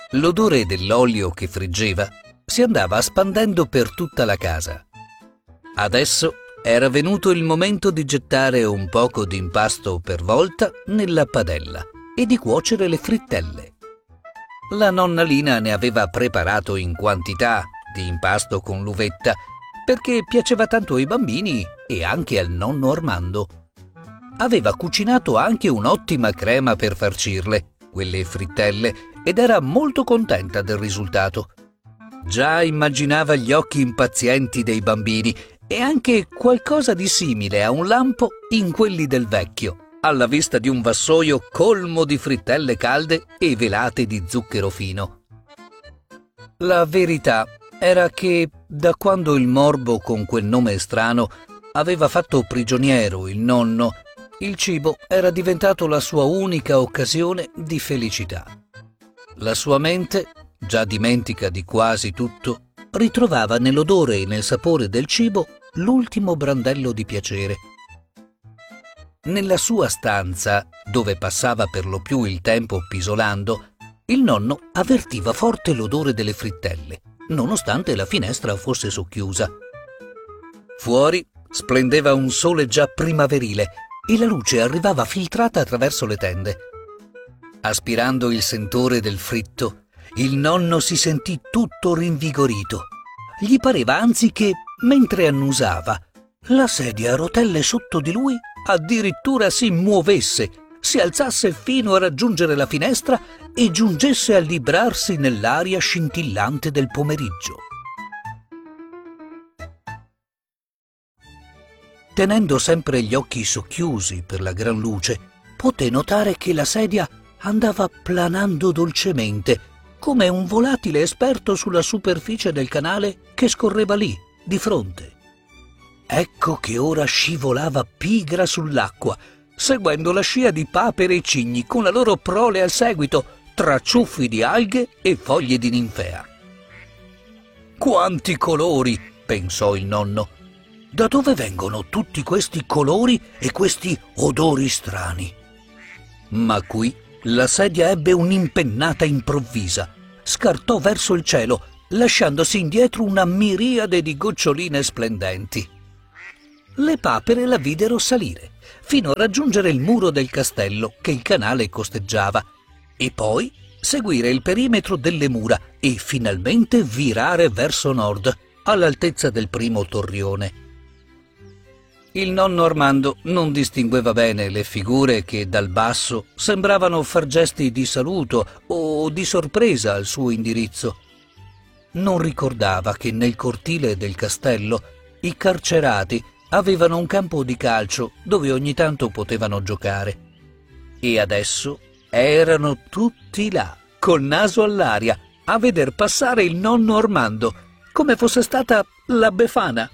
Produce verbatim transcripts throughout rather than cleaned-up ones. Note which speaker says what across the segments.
Speaker 1: L'odore dell'olio che friggeva si andava spandendo per tutta la casa. Adesso era venuto il momento di gettare un poco di impasto per volta nella padella e di cuocere le frittelle. La nonna Lina ne aveva preparato in quantità di impasto con l'uvetta perché piaceva tanto ai bambini e anche al nonno Armando. Aveva cucinato anche un'ottima crema per farcirle, quelle frittelle, ed era molto contenta del risultato. Già immaginava gli occhi impazienti dei bambini e anche qualcosa di simile a un lampo in quelli del vecchio, alla vista di un vassoio colmo di frittelle calde e velate di zucchero fino. La verità era che, da quando il morbo con quel nome strano aveva fatto prigioniero il nonno, il cibo era diventato la sua unica occasione di felicità. La sua mente, già dimentica di quasi tutto, ritrovava nell'odore e nel sapore del cibo l'ultimo brandello di piacere. Nella sua stanza, dove passava per lo più il tempo pisolando, il nonno avvertiva forte l'odore delle frittelle, nonostante la finestra fosse socchiusa. Fuori splendeva un sole già primaverile e la luce arrivava filtrata attraverso le tende. Aspirando il sentore del fritto, il nonno si sentì tutto rinvigorito. Gli pareva anzi che, mentre annusava, la sedia a rotelle sotto di lui addirittura si muovesse, si alzasse fino a raggiungere la finestra e giungesse a librarsi nell'aria scintillante del pomeriggio. Tenendo sempre gli occhi socchiusi per la gran luce, poté notare che la sedia andava planando dolcemente, come un volatile esperto sulla superficie del canale che scorreva lì, di fronte. Ecco che ora scivolava pigra sull'acqua, seguendo la scia di papere e cigni con la loro prole al seguito, tra ciuffi di alghe e foglie di ninfea. «Quanti colori!» pensò il nonno. «Da dove vengono tutti questi colori e questi odori strani?» Ma qui la sedia ebbe un'impennata improvvisa, scartò verso il cielo, lasciandosi indietro una miriade di goccioline splendenti. Le papere la videro salire, fino a raggiungere il muro del castello che il canale costeggiava, e poi seguire il perimetro delle mura e finalmente virare verso nord, all'altezza del primo torrione. Il nonno Armando non distingueva bene le figure che dal basso sembravano far gesti di saluto o di sorpresa al suo indirizzo. Non ricordava che nel cortile del castello i carcerati avevano un campo di calcio dove ogni tanto potevano giocare. E adesso erano tutti là, col naso all'aria, a veder passare il nonno Armando, come fosse stata la Befana.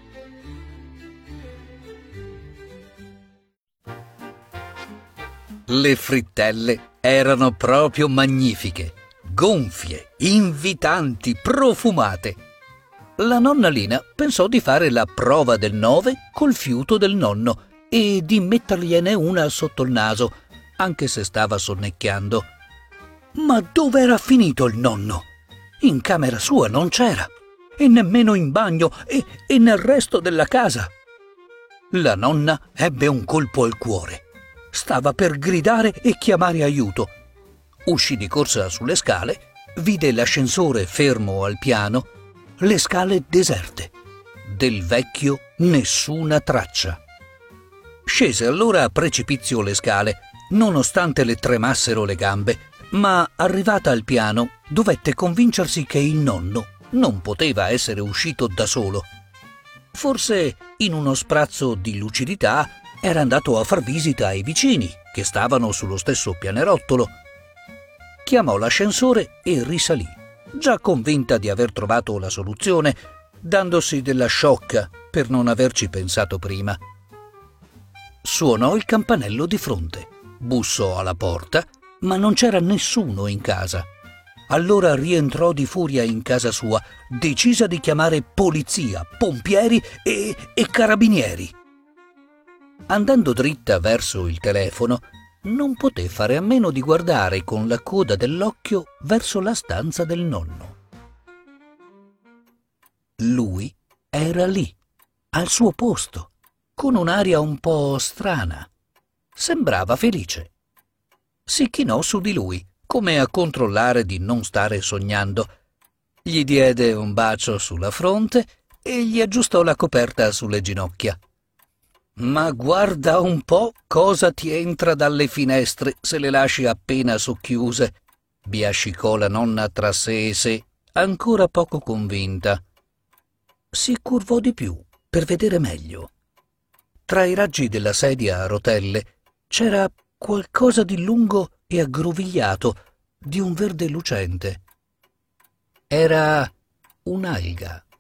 Speaker 1: Le frittelle erano proprio magnifiche, gonfie, invitanti, profumate. La nonna Lina pensò di fare la prova del nove col fiuto del nonno e di mettergliene una sotto il naso, anche se stava sonnecchiando. Ma dove era finito il nonno? In camera sua non c'era, e nemmeno in bagno e, e nel resto della casa. La nonna ebbe un colpo al cuore. Stava per gridare e chiamare aiuto. Uscì di corsa sulle scale, vide l'ascensore fermo al piano, le scale deserte. Del vecchio nessuna traccia. Scese allora a precipizio le scale, nonostante le tremassero le gambe, ma arrivata al piano dovette convincersi che il nonno non poteva essere uscito da solo. Forse, in uno sprazzo di lucidità, era andato a far visita ai vicini, che stavano sullo stesso pianerottolo. Chiamò l'ascensore e risalì, già convinta di aver trovato la soluzione, dandosi della sciocca per non averci pensato prima. Suonò il campanello di fronte, bussò alla porta, ma non c'era nessuno in casa. Allora rientrò di furia in casa sua, decisa di chiamare polizia, pompieri e, e carabinieri. Andando dritta verso il telefono, non poté fare a meno di guardare con la coda dell'occhio verso la stanza del nonno. Lui era lì, al suo posto, con un'aria un po' strana. Sembrava felice. Si chinò su di lui, come a controllare di non stare sognando. Gli diede un bacio sulla fronte e gli aggiustò la coperta sulle ginocchia. «Ma guarda un po' cosa ti entra dalle finestre se le lasci appena socchiuse», biascicò la nonna tra sé e sé, ancora poco convinta. Si curvò di più per vedere meglio. Tra i raggi della sedia a rotelle c'era qualcosa di lungo e aggrovigliato, di un verde lucente. Era un'alga.